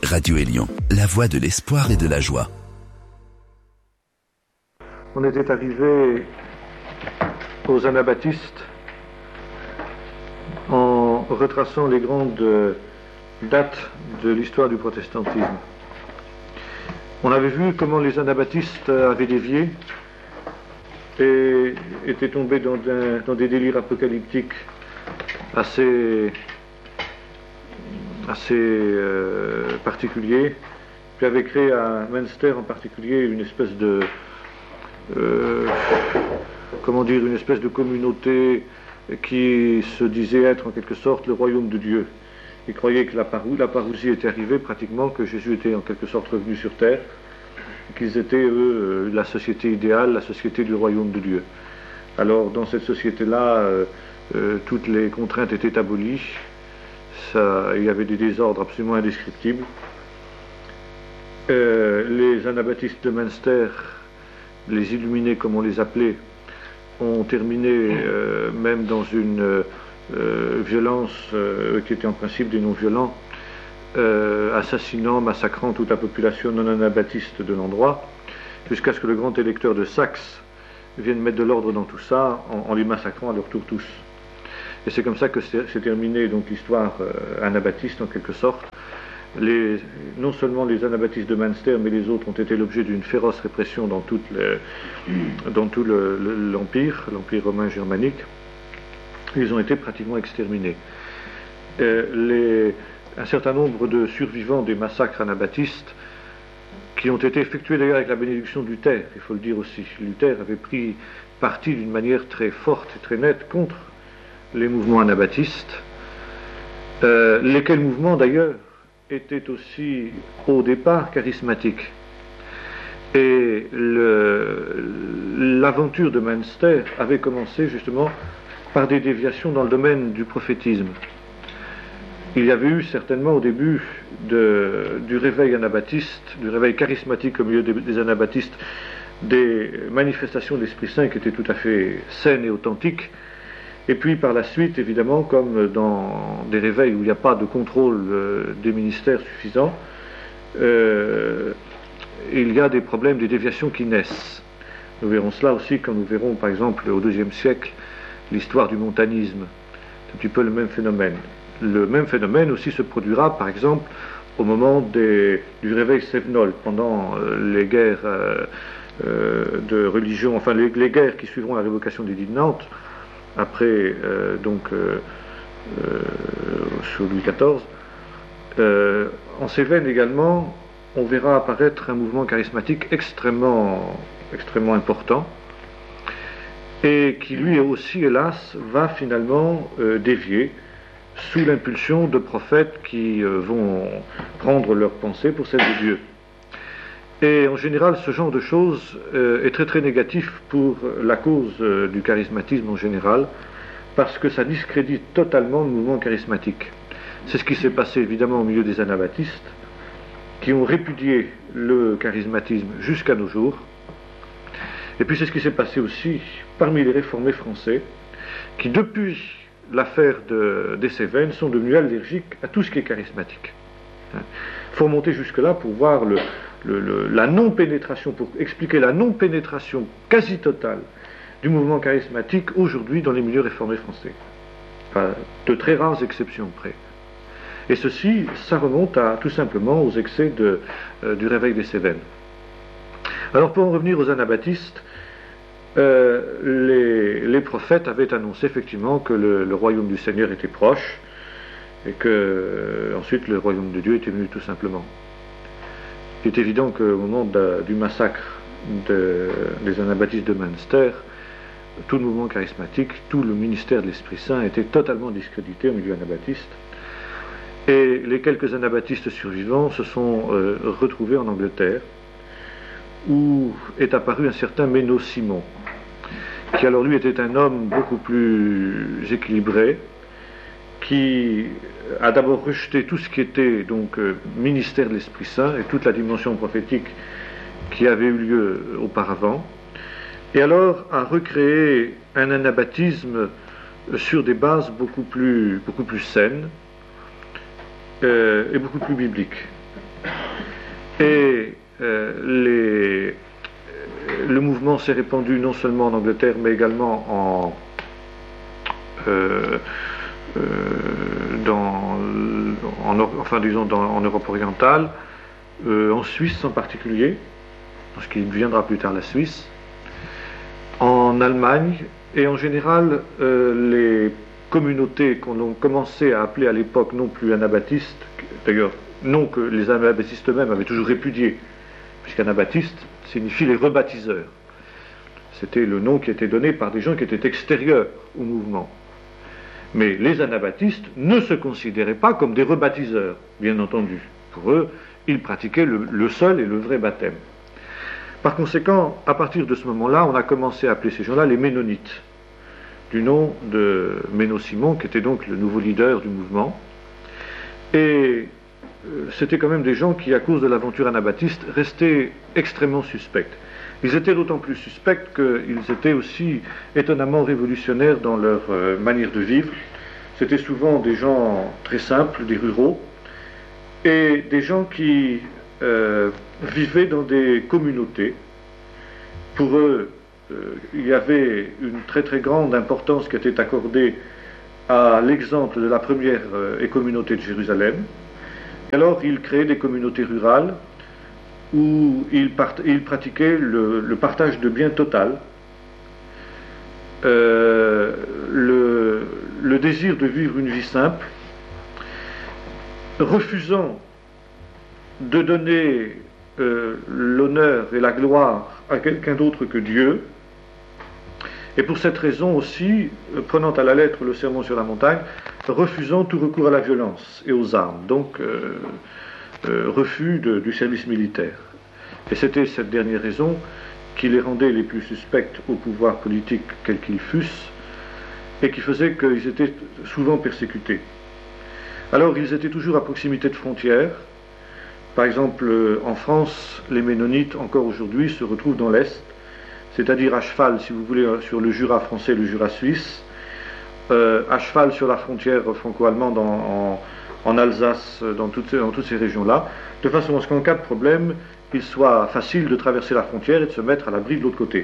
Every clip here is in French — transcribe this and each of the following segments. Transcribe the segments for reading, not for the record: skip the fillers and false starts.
Radio Élion, la voix de l'espoir et de la joie. On était arrivé aux anabaptistes en retraçant les grandes dates de l'histoire du protestantisme. On avait vu comment les anabaptistes avaient dévié et étaient tombés dans des délires apocalyptiques assez particuliers, puis avaient créé à Münster en particulier une espèce de une espèce de communauté qui se disait être en quelque sorte le royaume de Dieu. Ils croyaient que la parousie était arrivée pratiquement, que Jésus était en quelque sorte revenu sur terre, qu'ils étaient eux la société idéale, la société du royaume de Dieu. Alors dans cette société-là, toutes les contraintes étaient abolies, il y avait des désordres absolument indescriptibles. Les anabaptistes de Münster, les illuminés comme on les appelait, ont terminé même dans une violence qui était en principe des non-violents, assassinant, massacrant toute la population non anabaptiste de l'endroit, jusqu'à ce que le grand électeur de Saxe vienne mettre de l'ordre dans tout ça en les massacrant à leur tour tous. Et c'est comme ça que s'est terminée donc l'histoire anabaptiste en quelque sorte. Non seulement les anabaptistes de Münster, mais les autres ont été l'objet d'une féroce répression dans tout l'Empire romain germanique. Ils ont été pratiquement exterminés. Un certain nombre de survivants des massacres anabaptistes, qui ont été effectués d'ailleurs avec la bénédiction de Luther, il faut le dire aussi. Luther avait pris parti d'une manière très forte et très nette contre les mouvements anabaptistes, lesquels mouvements d'ailleurs étaient aussi au départ charismatiques. Et l'aventure de Münster avait commencé justement par des déviations dans le domaine du prophétisme. Il y avait eu certainement au début du réveil anabaptiste, du réveil charismatique au milieu des anabaptistes, des manifestations de l'Esprit Saint qui étaient tout à fait saines et authentiques. Et puis par la suite, évidemment, comme dans des réveils où il n'y a pas de contrôle des ministères suffisant, il y a des problèmes, des déviations qui naissent. Nous verrons cela aussi quand nous verrons, par exemple, au IIe siècle, l'histoire du montanisme. C'est un petit peu le même phénomène. Le même phénomène aussi se produira, par exemple, au moment du réveil Cévenol, pendant les guerres de religion, enfin les guerres qui suivront la révocation des Édits de Nantes, après, sous Louis XIV. En Cévennes également, on verra apparaître un mouvement charismatique extrêmement important, et qui lui aussi, hélas, va finalement dévier sous l'impulsion de prophètes qui vont prendre leur pensée pour celle de Dieu. Et en général, ce genre de choses est très très négatif pour la cause du charismatisme en général, parce que ça discrédite totalement le mouvement charismatique. C'est ce qui s'est passé évidemment au milieu des anabaptistes, qui ont répudié le charismatisme jusqu'à nos jours. Et puis c'est ce qui s'est passé aussi parmi les réformés français, qui depuis l'affaire des Cévennes sont devenus allergiques à tout ce qui est charismatique. Il faut remonter jusque-là pour voir la non-pénétration, pour expliquer la non-pénétration quasi totale du mouvement charismatique aujourd'hui dans les milieux réformés français. Enfin, de très rares exceptions près. Et ceci, ça remonte tout simplement aux excès du réveil des Cévennes. Alors pour en revenir aux anabaptistes, les prophètes avaient annoncé effectivement que le royaume du Seigneur était proche, et que ensuite le royaume de Dieu était venu tout simplement. Il est évident qu'au moment du massacre des anabaptistes de Münster, tout le mouvement charismatique, tout le ministère de l'Esprit Saint était totalement discrédité au milieu anabaptiste, et les quelques anabaptistes survivants se sont retrouvés en Angleterre, où est apparu un certain Menno Simon, qui alors lui était un homme beaucoup plus équilibré, qui a d'abord rejeté tout ce qui était donc ministère de l'Esprit Saint et toute la dimension prophétique qui avait eu lieu auparavant, et alors a recréé un anabaptisme sur des bases beaucoup plus saines et beaucoup plus bibliques. Et le mouvement s'est répandu non seulement en Angleterre, mais également en Europe orientale, en Suisse en particulier, ce qui deviendra plus tard la Suisse, en Allemagne, et en général, les communautés qu'on a commencé à appeler à l'époque non plus anabaptistes, d'ailleurs, non que les anabaptistes eux-mêmes avaient toujours répudié, puisqu'anabaptiste signifie les rebaptiseurs. C'était le nom qui était donné par des gens qui étaient extérieurs au mouvement. Mais les anabaptistes ne se considéraient pas comme des rebaptiseurs, bien entendu. Pour eux, ils pratiquaient le seul et le vrai baptême. Par conséquent, à partir de ce moment-là, on a commencé à appeler ces gens-là les Ménonites, du nom de Menno Simon, qui était donc le nouveau leader du mouvement. Et c'était quand même des gens qui, à cause de l'aventure anabaptiste, restaient extrêmement suspects. Ils étaient d'autant plus suspects qu'ils étaient aussi étonnamment révolutionnaires dans leur manière de vivre. C'était souvent des gens très simples, des ruraux, et des gens qui vivaient dans des communautés. Pour eux, il y avait une très très grande importance qui était accordée à l'exemple de la première communauté de Jérusalem. Alors ils créaient des communautés rurales où ils pratiquaient le partage de biens total, le désir de vivre une vie simple, refusant de donner l'honneur et la gloire à quelqu'un d'autre que Dieu, et pour cette raison aussi, prenant à la lettre le sermon sur la montagne, refusant tout recours à la violence et aux armes, donc refus du service militaire. Et c'était cette dernière raison qui les rendait les plus suspects au pouvoir politique, quels qu'ils fussent, et qui faisait qu'ils étaient souvent persécutés. Alors ils étaient toujours à proximité de frontières. Par exemple, en France, les Ménonites, encore aujourd'hui, se retrouvent dans l'Est, c'est-à-dire à cheval, si vous voulez, sur le Jura français et le Jura suisse, à cheval sur la frontière franco-allemande en Alsace, dans toutes ces régions-là, de façon à ce qu'en cas de problème, il soit facile de traverser la frontière et de se mettre à l'abri de l'autre côté.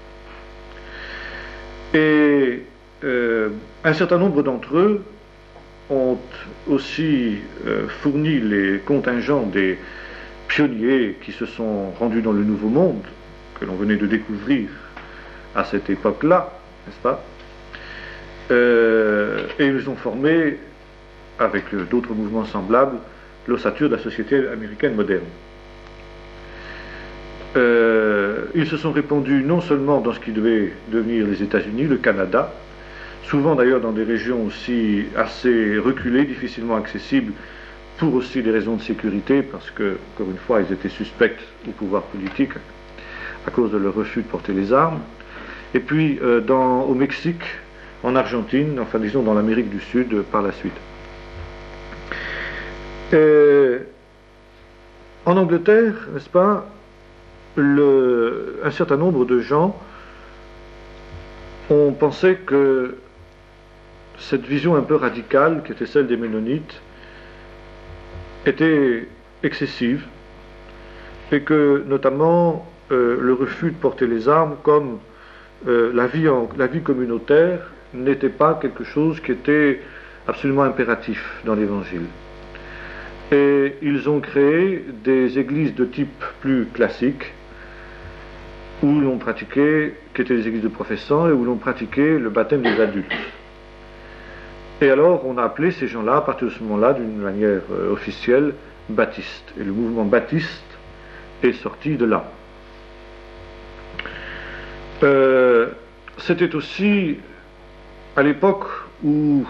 Et un certain nombre d'entre eux ont aussi fourni les contingents des pionniers qui se sont rendus dans le Nouveau Monde, que l'on venait de découvrir à cette époque-là, n'est-ce pas? Et ils ont formé, avec d'autres mouvements semblables, l'ossature de la société américaine moderne. Ils se sont répandus non seulement dans ce qui devait devenir les États-Unis, le Canada, souvent d'ailleurs dans des régions aussi assez reculées, difficilement accessibles, pour aussi des raisons de sécurité, parce que, encore une fois, ils étaient suspects au pouvoir politique à cause de leur refus de porter les armes. Et puis au Mexique, en Argentine, enfin disons dans l'Amérique du Sud par la suite. En Angleterre, n'est-ce pas, un certain nombre de gens ont pensé que cette vision un peu radicale, qui était celle des Ménonites, était excessive, et que notamment le refus de porter les armes, comme la vie communautaire, n'était pas quelque chose qui était absolument impératif dans l'Évangile. Et ils ont créé des églises de type plus classique, où l'on pratiquait, qui étaient des églises de professants, et où l'on pratiquait le baptême des adultes. Et alors on a appelé ces gens-là, à partir de ce moment-là, d'une manière officielle, baptistes. Et le mouvement baptiste est sorti de là. C'était aussi à l'époque où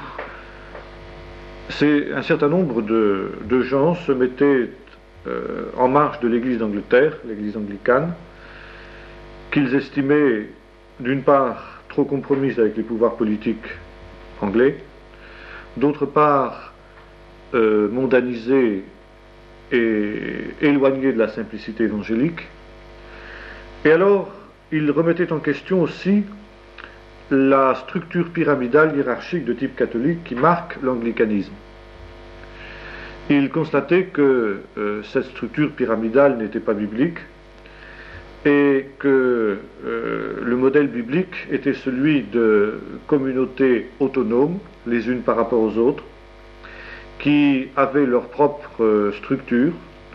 un certain nombre de gens se mettaient en marge de l'Église d'Angleterre, l'Église anglicane, qu'ils estimaient d'une part trop compromise avec les pouvoirs politiques anglais, d'autre part mondanisée et éloignée de la simplicité évangélique. Et alors, ils remettaient en question aussi la structure pyramidale hiérarchique de type catholique qui marque l'anglicanisme. Il constatait que cette structure pyramidale n'était pas biblique et que le modèle biblique était celui de communautés autonomes, les unes par rapport aux autres, qui avaient leur propre structure,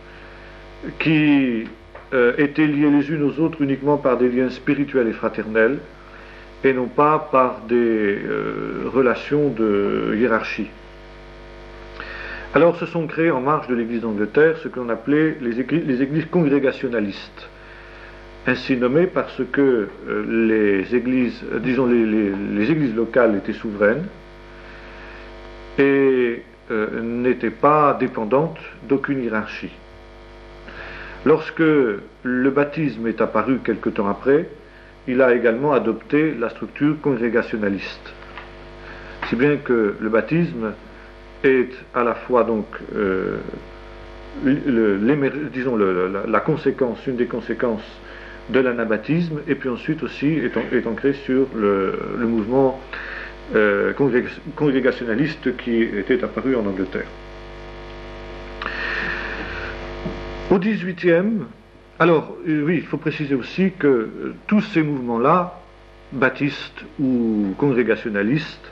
qui étaient liées les unes aux autres uniquement par des liens spirituels et fraternels, et non pas par des relations de hiérarchie. Alors se sont créées en marge de l'Église d'Angleterre ce que l'on appelait les églises congrégationalistes, ainsi nommées parce que les églises, disons les églises locales étaient souveraines et n'étaient pas dépendantes d'aucune hiérarchie. Lorsque le baptisme est apparu quelque temps après, il a également adopté la structure congrégationaliste. Si bien que le baptisme est à la fois donc la conséquence, une des conséquences de l'anabaptisme, et puis ensuite aussi est ancré sur le mouvement congrégationaliste qui était apparu en Angleterre. Au XVIIIe, alors oui, il faut préciser aussi que tous ces mouvements-là, baptistes ou congrégationalistes,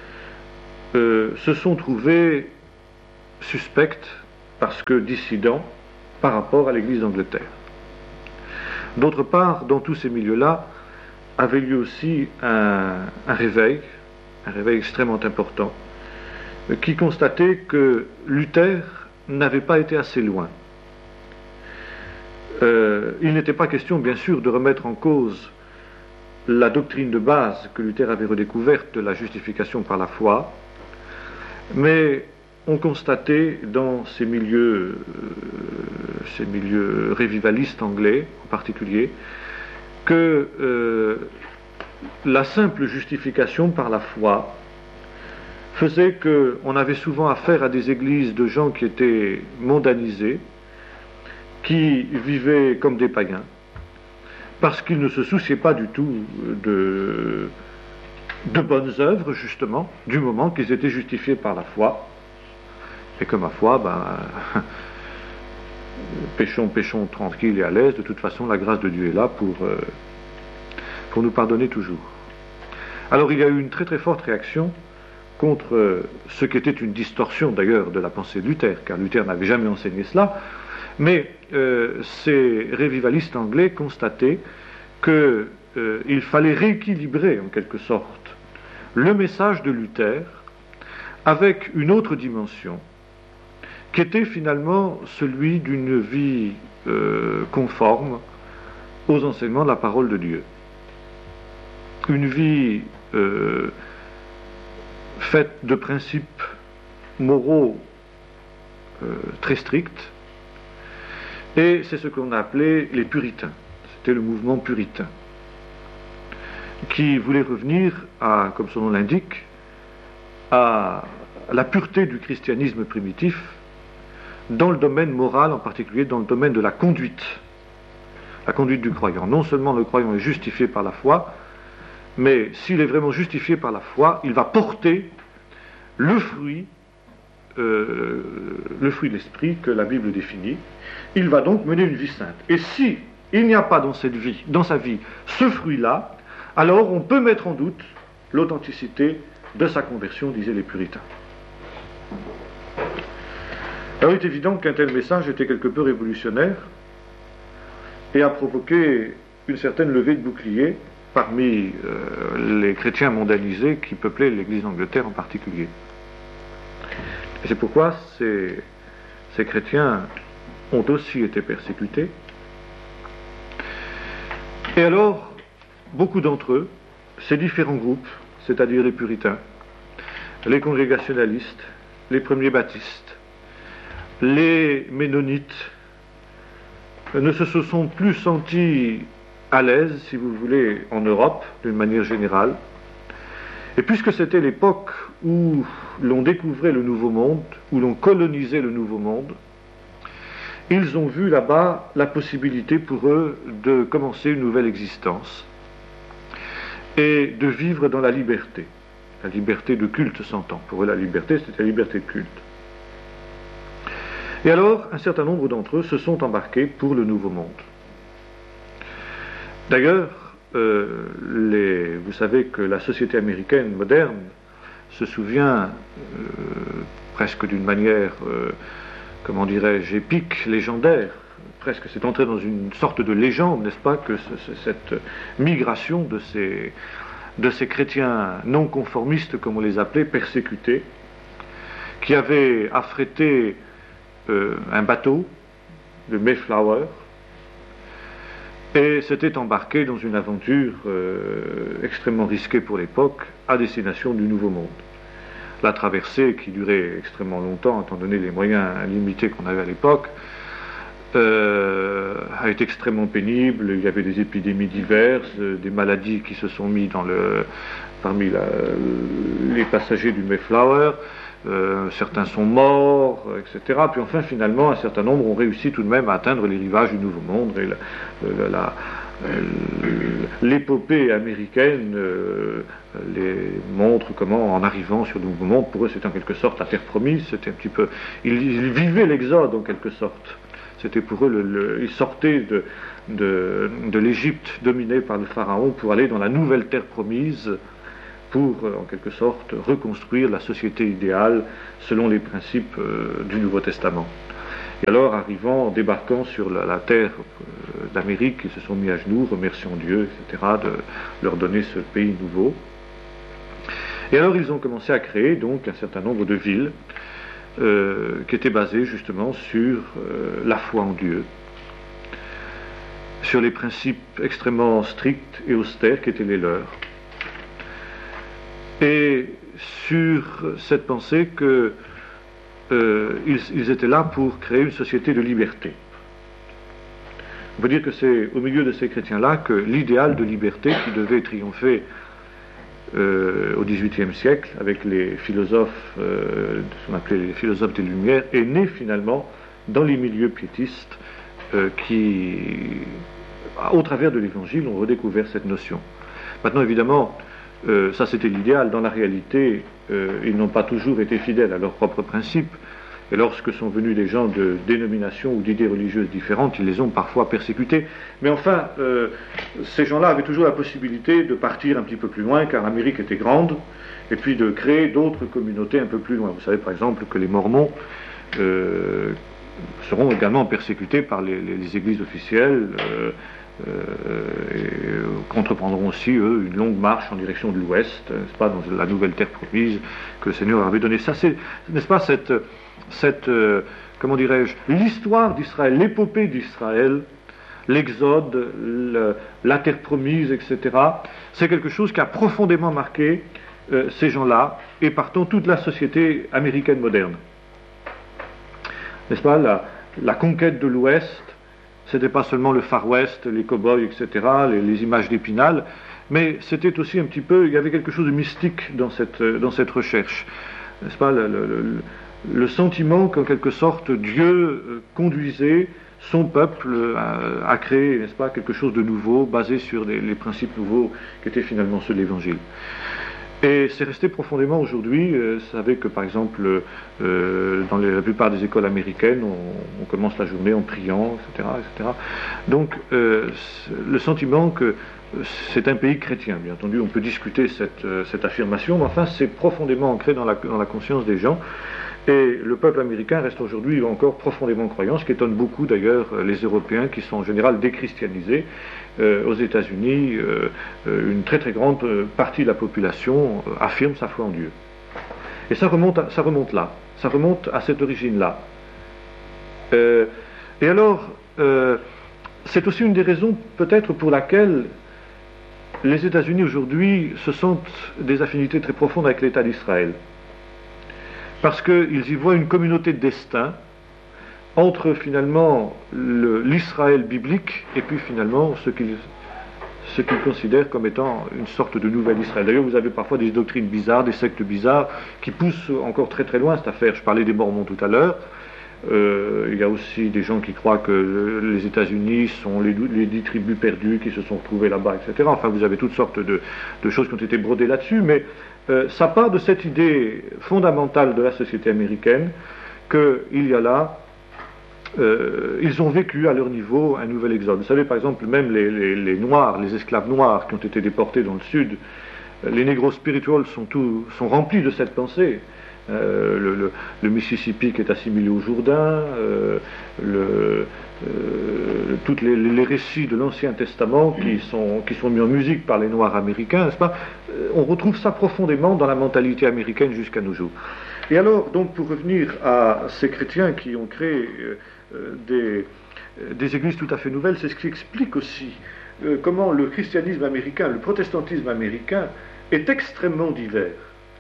se sont trouvés suspects parce que dissidents par rapport à l'Église d'Angleterre. D'autre part, dans tous ces milieux-là, avait lieu aussi un réveil extrêmement important, qui constatait que Luther n'avait pas été assez loin. Il n'était pas question, bien sûr, de remettre en cause la doctrine de base que Luther avait redécouverte de la justification par la foi, mais on constatait dans ces milieux révivalistes anglais en particulier, que la simple justification par la foi faisait qu'on avait souvent affaire à des églises de gens qui étaient mondanisés, qui vivaient comme des païens, parce qu'ils ne se souciaient pas du tout de bonnes œuvres, justement, du moment qu'ils étaient justifiés par la foi, et que ma foi, péchons tranquille et à l'aise, de toute façon la grâce de Dieu est là pour nous pardonner toujours. Alors il y a eu une très très forte réaction contre ce qui était une distorsion d'ailleurs de la pensée de Luther, car Luther n'avait jamais enseigné cela, mais ces révivalistes anglais constataient qu'il fallait rééquilibrer en quelque sorte le message de Luther avec une autre dimension qui était finalement celui d'une vie conforme aux enseignements de la parole de Dieu. Une vie faite de principes moraux très stricts, et c'est ce qu'on a appelé les puritains. C'était le mouvement puritain, qui voulait revenir à, comme son nom l'indique, à la pureté du christianisme primitif, dans le domaine moral, en particulier dans le domaine de la conduite du croyant. Non seulement le croyant est justifié par la foi, mais s'il est vraiment justifié par la foi, il va porter le fruit de l'esprit que la Bible définit. Il va donc mener une vie sainte. Et si il n'y a pas dans sa vie, ce fruit-là, alors on peut mettre en doute l'authenticité de sa conversion, disaient les puritains. Alors il est évident qu'un tel message était quelque peu révolutionnaire et a provoqué une certaine levée de boucliers parmi les chrétiens mondanisés qui peuplaient l'Église d'Angleterre en particulier. Et c'est pourquoi ces chrétiens ont aussi été persécutés. Et alors, beaucoup d'entre eux, ces différents groupes, c'est-à-dire les puritains, les congrégationalistes, les premiers baptistes, les ménonites, ne se sont plus sentis à l'aise, si vous voulez, en Europe, d'une manière générale. Et puisque c'était l'époque où l'on découvrait le Nouveau Monde, où l'on colonisait le Nouveau Monde, ils ont vu là-bas la possibilité pour eux de commencer une nouvelle existence et de vivre dans la liberté de culte s'entend. Pour eux, la liberté, c'était la liberté de culte. Et alors, un certain nombre d'entre eux se sont embarqués pour le Nouveau Monde. D'ailleurs, vous savez que la société américaine moderne se souvient presque d'une manière, comment dirais-je, épique, légendaire, presque c'est entré dans une sorte de légende, n'est-ce pas, que cette migration de ces chrétiens non conformistes, comme on les appelait, persécutés, qui avaient affrété un bateau, le Mayflower, et s'étaient embarqués dans une aventure extrêmement risquée pour l'époque, à destination du Nouveau Monde. La traversée, qui durait extrêmement longtemps, étant donné les moyens limités qu'on avait à l'époque, a été extrêmement pénible. Il y avait des épidémies diverses, des maladies qui se sont mises parmi les passagers du Mayflower. Certains sont morts, etc. Puis enfin, finalement, un certain nombre ont réussi tout de même à atteindre les rivages du Nouveau Monde. Et l'épopée américaine les montre comment, en arrivant sur le Nouveau Monde, pour eux, c'était en quelque sorte la terre promise. C'était un petit peu, ils vivaient l'exode en quelque sorte. C'était pour eux, ils sortaient de l'Égypte dominée par le pharaon pour aller dans la nouvelle terre promise, pour, en quelque sorte, reconstruire la société idéale selon les principes du Nouveau Testament. Et alors, débarquant sur la terre d'Amérique, ils se sont mis à genoux, remerciant Dieu, etc., de leur donner ce pays nouveau. Et alors, ils ont commencé à créer, donc, un certain nombre de villes qui étaient basées, justement, sur la foi en Dieu, sur les principes extrêmement stricts et austères qui étaient les leurs, et sur cette pensée qu'ils étaient là pour créer une société de liberté. On peut dire que c'est au milieu de ces chrétiens-là que l'idéal de liberté qui devait triompher au XVIIIe siècle avec les philosophes, ce qu'on appelait les philosophes des Lumières, est né finalement dans les milieux piétistes qui, au travers de l'Évangile, ont redécouvert cette notion. Maintenant, évidemment, ça c'était l'idéal. Dans la réalité, ils n'ont pas toujours été fidèles à leurs propres principes. Et lorsque sont venus des gens de dénominations ou d'idées religieuses différentes, ils les ont parfois persécutés. Mais enfin, ces gens-là avaient toujours la possibilité de partir un petit peu plus loin, car l'Amérique était grande, et puis de créer d'autres communautés un peu plus loin. Vous savez par exemple que les Mormons seront également persécutés par les églises officielles, et entreprendront aussi, eux, une longue marche en direction de l'Ouest, n'est-ce pas, dans la nouvelle terre promise que le Seigneur avait donnée. Ça, c'est, n'est-ce pas, comment dirais-je, l'histoire d'Israël, l'épopée d'Israël, l'Exode, la terre promise, etc. C'est quelque chose qui a profondément marqué ces gens-là, et partant toute la société américaine moderne. N'est-ce pas, la conquête de l'Ouest, c'était pas seulement le Far West, les cow-boys, etc., les images d'Épinal, mais c'était aussi un petit peu, il y avait quelque chose de mystique dans cette recherche. N'est-ce pas, le sentiment qu'en quelque sorte Dieu conduisait son peuple à créer, n'est-ce pas, quelque chose de nouveau, basé sur les principes nouveaux qui étaient finalement ceux de l'Évangile. Et c'est resté profondément aujourd'hui. Vous savez que par exemple, dans la plupart des écoles américaines, on commence la journée en priant, etc., etc. Donc, le sentiment que c'est un pays chrétien, bien entendu, on peut discuter cette affirmation, mais enfin, c'est profondément ancré dans la conscience des gens. Et le peuple américain reste aujourd'hui encore profondément croyant, ce qui étonne beaucoup d'ailleurs les Européens qui sont en général déchristianisés. Aux États-Unis, une très très grande partie de la population affirme sa foi en Dieu. Et ça remonte là, ça remonte à cette origine-là. Et alors, c'est aussi une des raisons peut-être pour laquelle les États-Unis aujourd'hui se sentent des affinités très profondes avec l'État d'Israël. Parce qu'ils y voient une communauté de destin entre finalement l'Israël biblique et puis finalement ce qu'ils considèrent comme étant une sorte de nouvel Israël. D'ailleurs, vous avez parfois des doctrines bizarres, des sectes bizarres qui poussent encore très très loin cette affaire. Je parlais des Mormons tout à l'heure. Il y a aussi des gens qui croient que les États-Unis sont les 10 tribus perdues qui se sont retrouvées là-bas, etc. Enfin, vous avez toutes sortes de choses qui ont été brodées là-dessus, mais ça part de cette idée fondamentale de la société américaine qu'il y a là ils ont vécu à leur niveau un nouvel exode. Vous savez, par exemple, même les Noirs, les esclaves noirs qui ont été déportés dans le Sud, les négros spirituels sont remplis de cette pensée. Le Mississippi qui est assimilé au Jourdain, tous les récits de l'Ancien Testament qui sont mis en musique par les Noirs américains, n'est-ce pas? On retrouve ça profondément dans la mentalité américaine jusqu'à nos jours. Et alors, donc, pour revenir à ces chrétiens qui ont créé des églises tout à fait nouvelles, c'est ce qui explique aussi comment le christianisme américain, le protestantisme américain est extrêmement divers.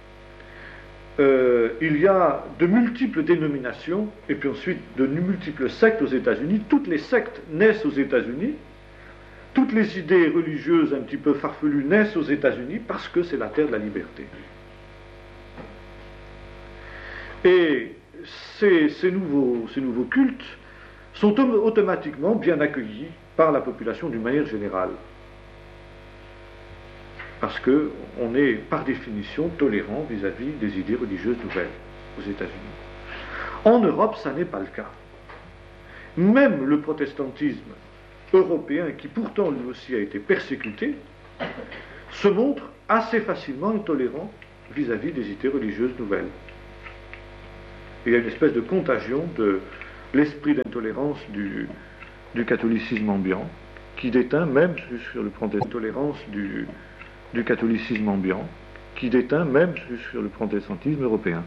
Il y a de multiples dénominations et puis ensuite de multiples sectes aux États-Unis. Toutes les sectes naissent aux États-Unis. Toutes les idées religieuses un petit peu farfelues naissent aux États-Unis parce que c'est la terre de la liberté. Et ces nouveaux cultes sont automatiquement bien accueillis par la population d'une manière générale. Parce qu'on est par définition tolérant vis-à-vis des idées religieuses nouvelles aux États-Unis. En Europe, ça n'est pas le cas. Même le protestantisme européen, qui pourtant lui aussi a été persécuté, se montre assez facilement intolérant vis-à-vis des idées religieuses nouvelles. Il y a une espèce de contagion de l'esprit d'intolérance du catholicisme ambiant, qui déteint même sur le plan de l'intolérance du catholicisme ambiant, qui déteint même sur le protestantisme européen.